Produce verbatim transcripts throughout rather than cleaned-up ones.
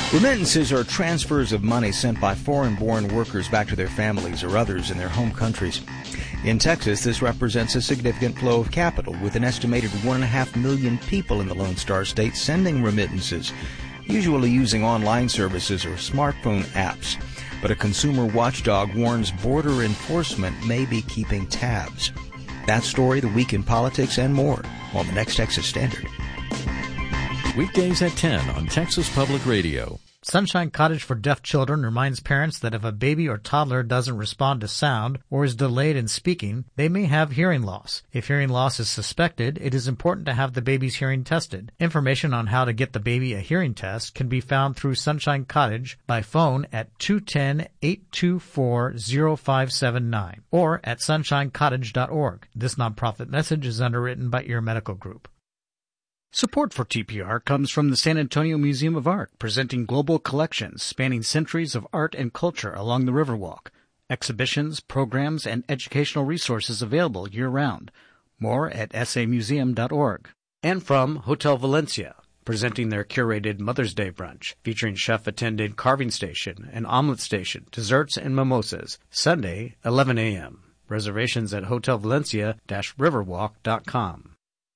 Remittances are transfers of money sent by foreign-born workers back to their families or others in their home countries. In Texas, this represents a significant flow of capital, with an estimated one and a half million people in the Lone Star State sending remittances, usually using online services or smartphone apps. But a consumer watchdog warns border enforcement may be keeping tabs. That story, the week in politics, and more on the next Texas Standard. Weekdays at ten on Texas Public Radio. Sunshine Cottage for Deaf Children reminds parents that if a baby or toddler doesn't respond to sound or is delayed in speaking, they may have hearing loss. If hearing loss is suspected, it is important to have the baby's hearing tested. Information on how to get the baby a hearing test can be found through Sunshine Cottage by phone at two one zero, eight two four, zero five seven nine or at sunshine cottage dot org. This nonprofit message is underwritten by Ear Medical Group. Support for T P R comes from the San Antonio Museum of Art, presenting global collections spanning centuries of art and culture along the Riverwalk. Exhibitions, programs, and educational resources available year-round. More at s a museum dot org. And from Hotel Valencia, presenting their curated Mother's Day brunch, featuring chef-attended carving station and omelet station, desserts and mimosas, Sunday, eleven a.m. Reservations at hotel valencia dash riverwalk dot com.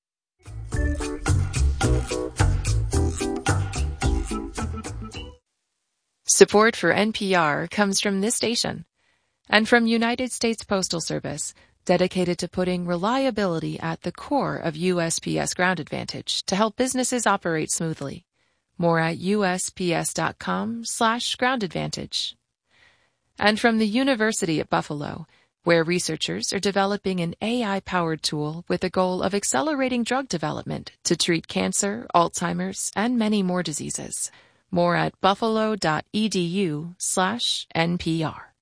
Support for N P R comes from this station and from United States Postal Service, dedicated to putting reliability at the core of U S P S Ground Advantage to help businesses operate smoothly. More at U S P S dot com slash ground advantage. And from the University at Buffalo, where researchers are developing an A I-powered tool with the goal of accelerating drug development to treat cancer, Alzheimer's, and many more diseases. More at buffalo dot e d u slash N P R.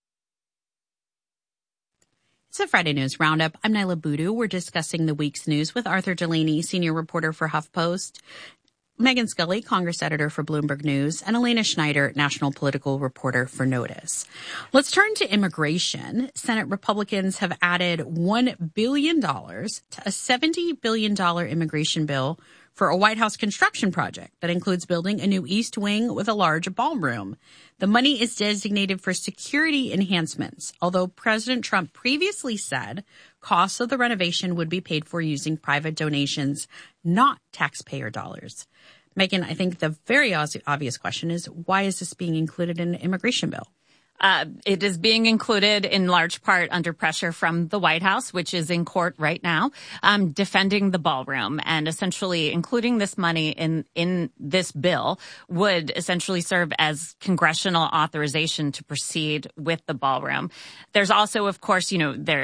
It's a Friday News Roundup. I'm Nyla Boodoo. We're discussing the week's news with Arthur Delaney, senior reporter for HuffPost, Megan Scully, Congress editor for Bloomberg News, and Elena Schneider, national political reporter for Notice. Let's turn to immigration. Senate Republicans have added one billion dollars to a seventy billion dollars immigration bill for a White House construction project that includes building a new East Wing with a large ballroom. The money is designated for security enhancements, although President Trump previously said costs of the renovation would be paid for using private donations, not taxpayer dollars. Megan, I think the very obvious question is, why is this being included in an immigration bill? Uh, it is being included in large part under pressure from the White House, which is in court right now, um, defending the ballroom, and essentially including this money in, in this bill would essentially serve as congressional authorization to proceed with the ballroom. There's also, of course, you know, there,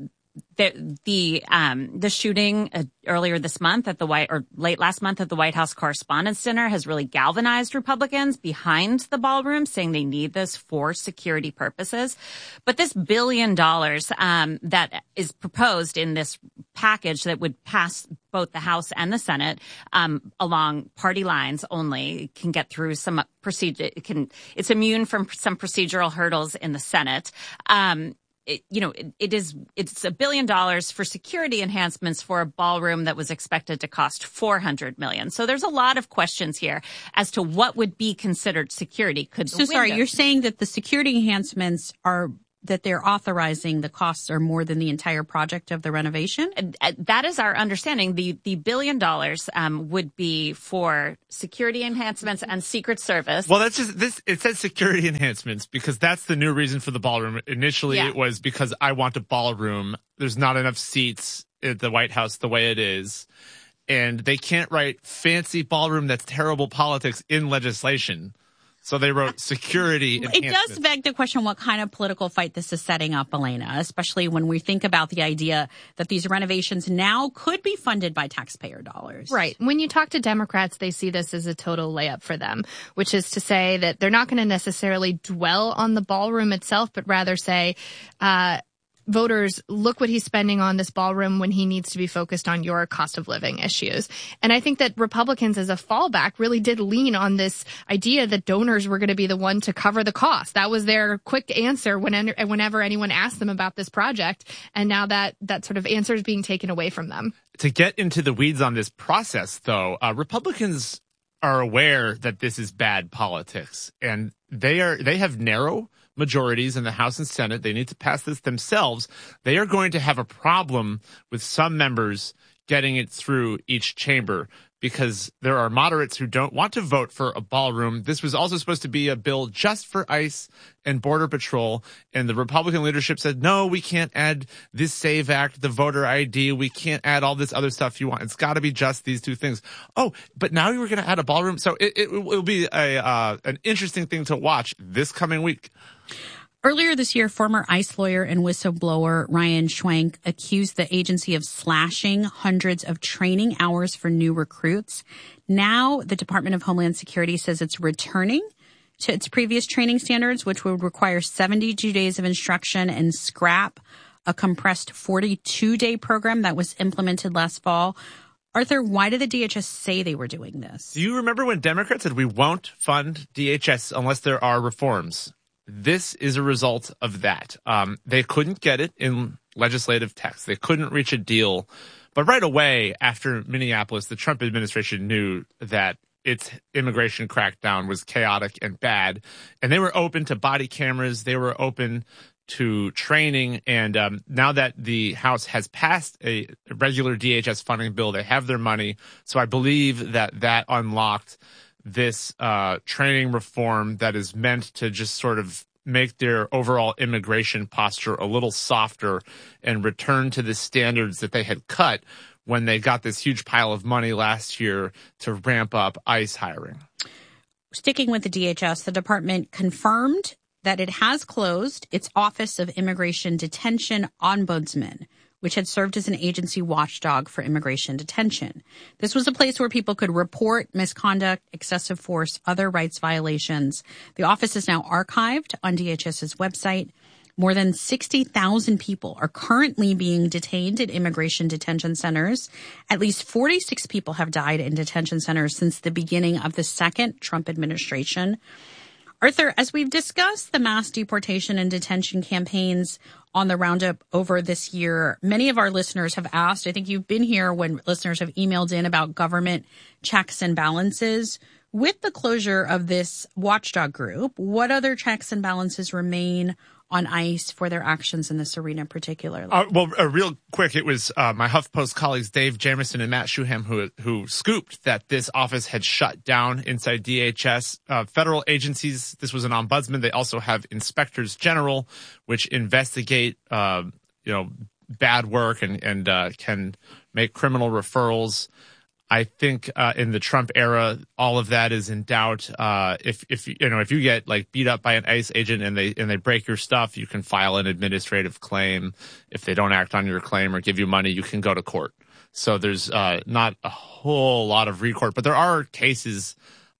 The the um the shooting uh, earlier this month at the White or late last month at the White House Correspondents' Dinner has really galvanized Republicans behind the ballroom, saying they need this for security purposes. But this billion dollars um that is proposed in this package that would pass both the House and the Senate um along party lines only, can get through some procedure. It can it's immune from some procedural hurdles in the Senate. Um, It, you know, it, it is, it's a billion dollars for security enhancements for a ballroom that was expected to cost four hundred million dollars. So there's a lot of questions here as to what would be considered security. Could So sorry, you're saying that the security enhancements are, that they're authorizing the costs are more than the entire project of the renovation? That is our understanding. The the billion dollars um, would be for security enhancements and Secret Service. Well, that's just this. It says security enhancements because that's the new reason for the ballroom. Initially, Yeah. it was because I want a ballroom. There's not enough seats at the White House the way it is, and they can't write fancy ballroom that's terrible politics in legislation. So they wrote security enhancements. It does beg the question what kind of political fight this is setting up, Elena, especially when we think about the idea that these renovations now could be funded by taxpayer dollars. Right. When you talk to Democrats, they see this as a total layup for them, which is to say that they're not going to necessarily dwell on the ballroom itself, but rather say, uh, voters, look what he's spending on this ballroom when he needs to be focused on your cost of living issues. And I think that Republicans as a fallback really did lean on this idea that donors were going to be the one to cover the cost. That was their quick answer when, whenever anyone asked them about this project. And now that, that sort of answer is being taken away from them. To get into the weeds on this process, though, uh, Republicans are aware that this is bad politics, and they are they have narrow majorities in the House and Senate. They need to pass this themselves. They are going to have a problem with some members getting it through each chamber because there are moderates who don't want to vote for a ballroom. This was also supposed to be a bill just for ICE and Border Patrol, and the Republican leadership said, no, we can't add this SAVE Act, the voter I D. We can't add all this other stuff you want. It's got to be just these two things. Oh, but now you were going to add a ballroom. So it, it, it will be a uh, an interesting thing to watch this coming week. Earlier this year, former ICE lawyer and whistleblower Ryan Schwenk accused the agency of slashing hundreds of training hours for new recruits. Now, the Department of Homeland Security says it's returning to its previous training standards, which would require seventy-two days of instruction and scrap a compressed forty-two day program that was implemented last fall. Arthur, why did the D H S say they were doing this? Do you remember when Democrats said we won't fund D H S unless there are reforms? This is a result of that. Um, they couldn't get it in legislative text. They couldn't reach a deal. But right away, after Minneapolis, the Trump administration knew that its immigration crackdown was chaotic and bad. And they were open to body cameras. They were open to training. And um, now that the House has passed a regular D H S funding bill, they have their money. So I believe that that unlocked this uh, training reform that is meant to just sort of make their overall immigration posture a little softer and return to the standards that they had cut when they got this huge pile of money last year to ramp up ICE hiring. Sticking with the D H S, the department confirmed that it has closed its Office of Immigration Detention Ombudsman, which had served as an agency watchdog for immigration detention. This was a place where people could report misconduct, excessive force, other rights violations. The office is now archived on DHS's website. More than sixty thousand people are currently being detained at immigration detention centers. At least forty-six people have died in detention centers since the beginning of the second Trump administration. Arthur, as we've discussed the mass deportation and detention campaigns on the roundup over this year, many of our listeners have asked, I think you've been here when listeners have emailed in about government checks and balances. With the closure of this watchdog group, what other checks and balances remain on ICE for their actions in this arena particularly? Uh, well, uh, real quick, it was uh, my HuffPost colleagues Dave Jamieson and Matt Schuham who who scooped that this office had shut down inside D H S. Uh, federal agencies, this was an ombudsman. They also have inspectors general, which investigate, uh, you know, bad work and, and uh, can make criminal referrals. I think uh, in the Trump era, all of that is in doubt. Uh, if if you know if you get like beat up by an ICE agent and they and they break your stuff, you can file an administrative claim. If they don't act on your claim or give you money, you can go to court. So there's uh, not a whole lot of recourse, but there are cases,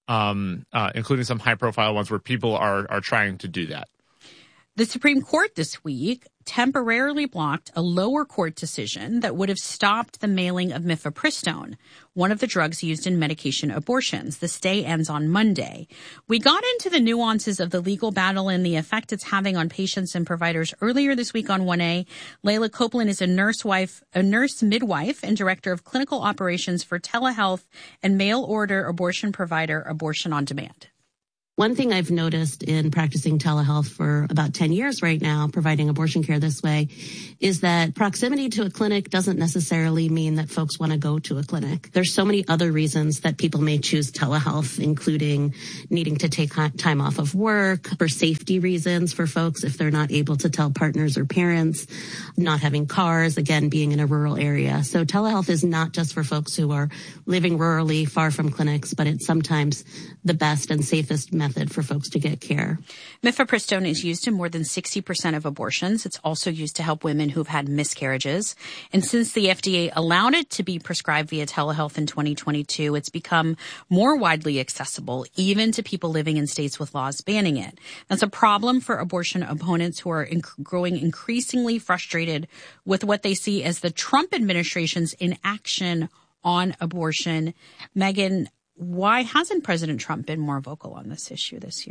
um, uh, including some high-profile ones, where people are are trying to do that. The Supreme Court this week temporarily blocked a lower court decision that would have stopped the mailing of mifepristone, one of the drugs used in medication abortions. The stay ends on Monday. We got into the nuances of the legal battle and the effect it's having on patients and providers earlier this week on one A. Layla Copeland is a nurse wife, a nurse midwife and director of clinical operations for telehealth and mail order abortion provider Abortion on Demand. One thing I've noticed in practicing telehealth for about ten years right now, providing abortion care this way, is that proximity to a clinic doesn't necessarily mean that folks want to go to a clinic. There's so many other reasons that people may choose telehealth, including needing to take time off of work, for safety reasons for folks if they're not able to tell partners or parents, not having cars, again, being in a rural area. So telehealth is not just for folks who are living rurally, far from clinics, but it's sometimes the best and safest method method for folks to get care. Mifepristone is used in more than sixty percent of abortions. It's also used to help women who've had miscarriages. And since the F D A allowed it to be prescribed via telehealth in twenty twenty-two, it's become more widely accessible, even to people living in states with laws banning it. That's a problem for abortion opponents who are inc- growing increasingly frustrated with what they see as the Trump administration's inaction on abortion. Megan, why hasn't President Trump been more vocal on this issue this year?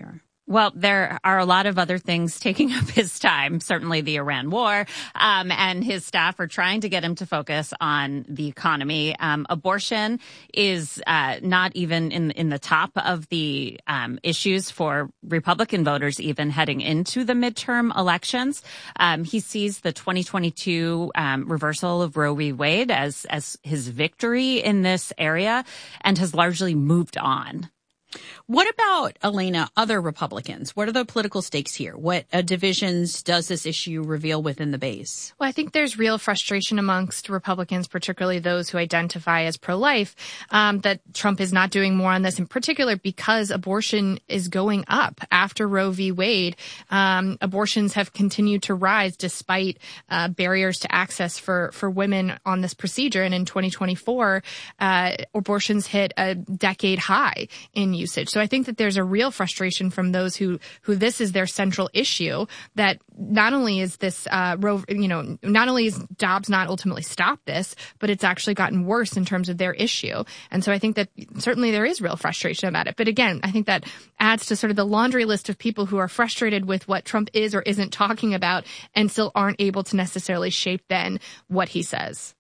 Well, there are a lot of other things taking up his time, certainly the Iran war, um, and his staff are trying to get him to focus on the economy. Um, abortion is uh, not even in in the top of the um, issues for Republican voters, even heading into the midterm elections. Um, he sees the twenty twenty-two um, reversal of Roe v. Wade as as his victory in this area and has largely moved on. What about, Elena, other Republicans? What are the political stakes here? What uh, divisions does this issue reveal within the base? Well, I think there's real frustration amongst Republicans, particularly those who identify as pro-life, um, that Trump is not doing more on this, in particular because abortion is going up. After Roe v. Wade, um, abortions have continued to rise despite uh, barriers to access for, for women on this procedure. And in twenty twenty-four, uh, abortions hit a decade high in usage. So I think that there's a real frustration from those who, who this is their central issue, that not only is this, uh, Roe, you know, not only is Dobbs not ultimately stopped this, but it's actually gotten worse in terms of their issue. And so I think that certainly there is real frustration about it. But again, I think that adds to sort of the laundry list of people who are frustrated with what Trump is or isn't talking about and still aren't able to necessarily shape then what he says.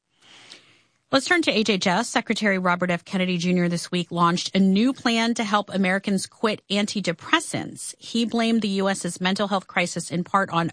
Let's turn to H H S. Secretary Robert F. Kennedy Junior this week launched a new plan to help Americans quit antidepressants. He blamed the U S's mental health crisis in part on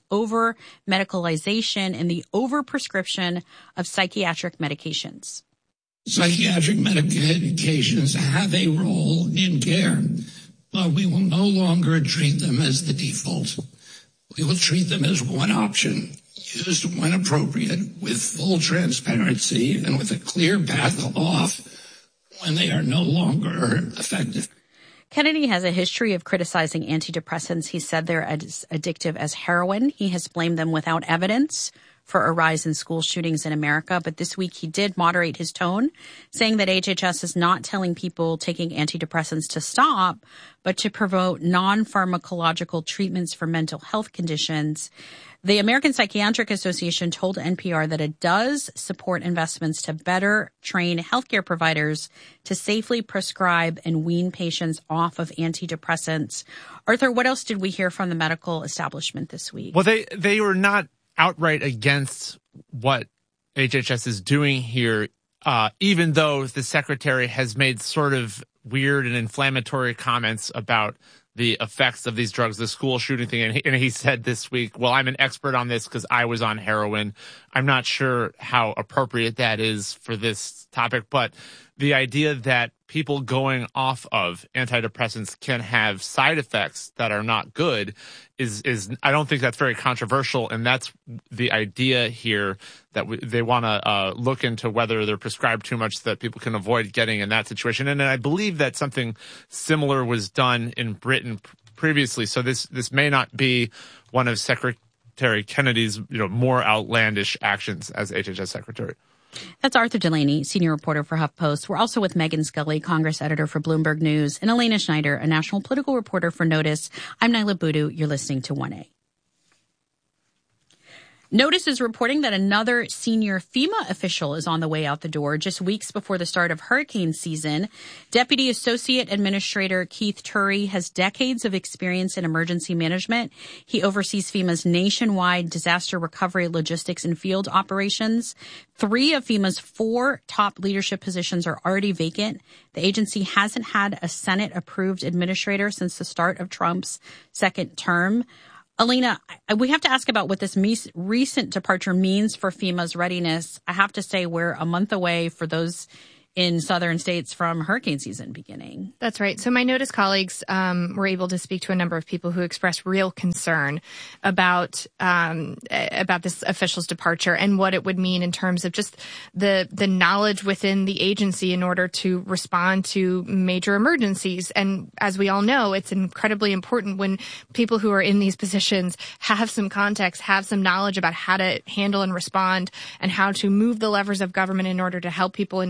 over-medicalization and the over-prescription of psychiatric medications. Psychiatric medications have a role in care, but we will no longer treat them as the default. We will treat them as one option, used when appropriate, with full transparency and with a clear path off when they are no longer effective. Kennedy has a history of criticizing antidepressants. He said they're as addictive as heroin. He has blamed them without evidence for a rise in school shootings in America. But this week he did moderate his tone, saying that H H S is not telling people taking antidepressants to stop, but to promote non-pharmacological treatments for mental health conditions. The American Psychiatric Association told N P R that it does support investments to better train healthcare providers to safely prescribe and wean patients off of antidepressants. Arthur, what else did we hear from the medical establishment this week? Well, they, they were not outright against what H H S is doing here, uh, even though the secretary has made sort of weird and inflammatory comments about the effects of these drugs, the school shooting thing. And he, and he said this week, well, I'm an expert on this because I was on heroin. I'm not sure how appropriate that is for this topic, but the idea that people going off of antidepressants can have side effects that are not good is, is I don't think that's very controversial. And that's the idea here, that we, they want to uh, look into whether they're prescribed too much that people can avoid getting in that situation. And I believe that something similar was done in Britain previously. So this, this may not be one of Secretary Kennedy's, you know, more outlandish actions as H H S secretary. That's Arthur Delaney, senior reporter for HuffPost. We're also with Megan Scully, Congress editor for Bloomberg News, and Elena Schneider, a national political reporter for Notice. I'm Naila Boodoo. You're listening to one A. Notice is reporting that another senior FEMA official is on the way out the door just weeks before the start of hurricane season. Deputy Associate Administrator Keith Turry has decades of experience in emergency management. He oversees FEMA's nationwide disaster recovery, logistics, and field operations. Three of FEMA's four top leadership positions are already vacant. The agency hasn't had a Senate-approved administrator since the start of Trump's second term. Elena, we have to ask about what this recent departure means for FEMA's readiness. I have to say we're a month away for those in southern states from hurricane season beginning. That's right. So my Notice colleagues um, were able to speak to a number of people who expressed real concern about um, about this official's departure and what it would mean in terms of just the the knowledge within the agency in order to respond to major emergencies. And as we all know, it's incredibly important when people who are in these positions have some context, have some knowledge about how to handle and respond and how to move the levers of government in order to help people in moments of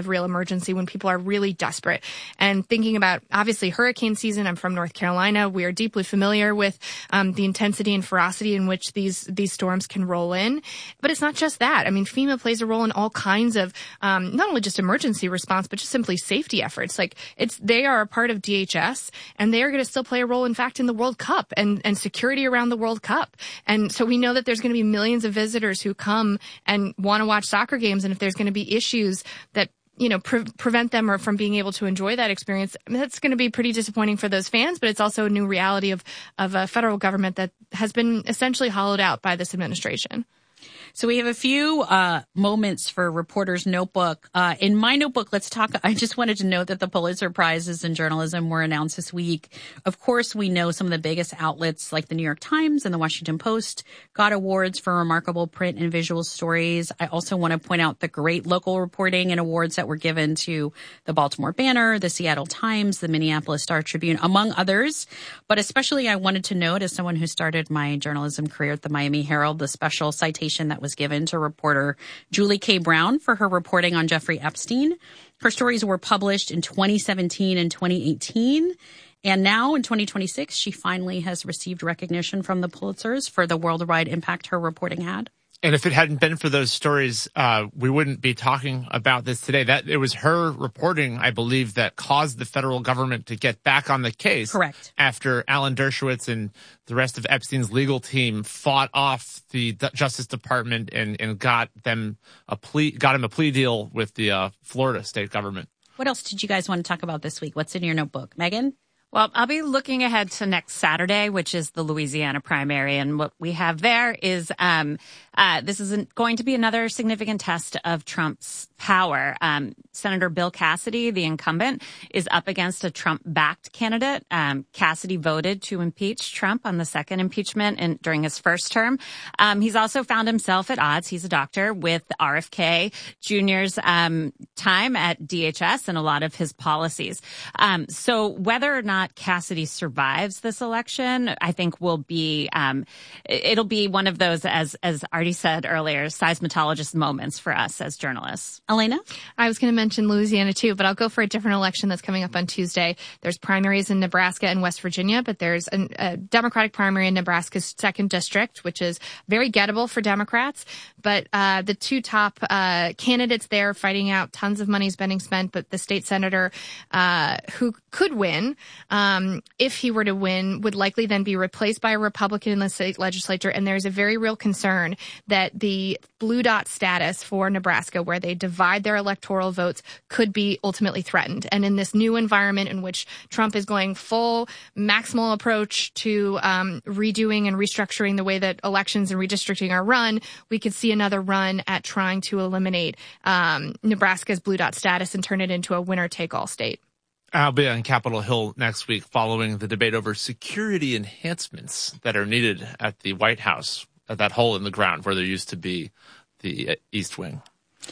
real emergency, when people are really desperate. And thinking about, obviously, hurricane season, I'm from North Carolina. We are deeply familiar with um, the intensity and ferocity in which these these storms can roll in. But it's not just that. I mean, FEMA plays a role in all kinds of um, not only just emergency response, but just simply safety efforts. Like it's they are a part of D H S, and they are going to still play a role, in fact, in the World Cup and, and security around the World Cup. And so we know that there's going to be millions of visitors who come and want to watch soccer games. And if there's going to be issues that you know, pre- prevent them or from being able to enjoy that experience, I mean, that's going to be pretty disappointing for those fans, but it's also a new reality of, of a federal government that has been essentially hollowed out by this administration. So we have a few uh moments for Reporter's Notebook. Uh in my notebook, let's talk. I just wanted to note that the Pulitzer Prizes in journalism were announced this week. Of course, we know some of the biggest outlets like the New York Times and the Washington Post got awards for remarkable print and visual stories. I also want to point out the great local reporting and awards that were given to the Baltimore Banner, the Seattle Times, the Minneapolis Star Tribune, among others. But especially I wanted to note, as someone who started my journalism career at the Miami Herald, the special citation that was given to reporter Julie K. Brown for her reporting on Jeffrey Epstein. Her stories were published in twenty seventeen and twenty eighteen. And now in twenty twenty-six, she finally has received recognition from the Pulitzers for the worldwide impact her reporting had. And if it hadn't been for those stories, uh, we wouldn't be talking about this today. That it was her reporting, I believe, that caused the federal government to get back on the case. Correct. After Alan Dershowitz and the rest of Epstein's legal team fought off the D- Justice Department and, and got them a plea, got him a plea deal with the uh, Florida state government. What else did you guys want to talk about this week? What's in your notebook? Megan? Well, I'll be looking ahead to next Saturday, which is the Louisiana primary. And what we have there is um uh this is going to be another significant test of Trump's power. Um Senator Bill Cassidy, the incumbent, is up against a Trump-backed candidate. Um Cassidy voted to impeach Trump on the second impeachment and during his first term. Um He's also found himself at odds, he's a doctor, with R F K Junior's um time at D H S and a lot of his policies. Um So whether or not Cassidy survives this election, I think will be, um, it'll be one of those, as, as Artie said earlier, seismologist moments for us as journalists. Elena? I was going to mention Louisiana too, but I'll go for a different election that's coming up on Tuesday. There's primaries in Nebraska and West Virginia, but there's an, a Democratic primary in Nebraska's second district, which is very gettable for Democrats. But uh, the two top uh, candidates there fighting out, tons of money's being spent, but the state senator uh, who could win, Um, if he were to win, would likely then be replaced by a Republican in the state legislature. And there's a very real concern that the blue dot status for Nebraska, where they divide their electoral votes, could be ultimately threatened. And in this new environment in which Trump is going full maximal approach to um, redoing and restructuring the way that elections and redistricting are run, we could see another run at trying to eliminate um, Nebraska's blue dot status and turn it into a winner-take-all state. I'll be on Capitol Hill next week following the debate over security enhancements that are needed at the White House, at that hole in the ground where there used to be the East Wing.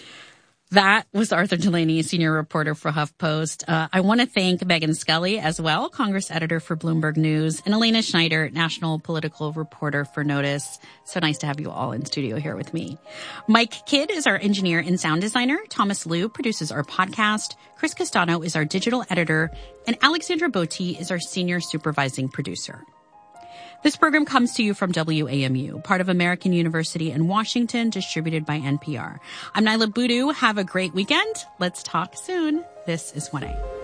That was Arthur Delaney, senior reporter for HuffPost. Uh, I want to thank Megan Scully as well, Congress editor for Bloomberg News, and Elena Schneider, national political reporter for Notice. So nice to have you all in studio here with me. Mike Kidd is our engineer and sound designer. Thomas Liu produces our podcast. Chris Castano is our digital editor. And Alexandra Botti is our senior supervising producer. This program comes to you from W A M U, part of American University in Washington, distributed by N P R. I'm Naila Boodoo. Have a great weekend. Let's talk soon. This is one A.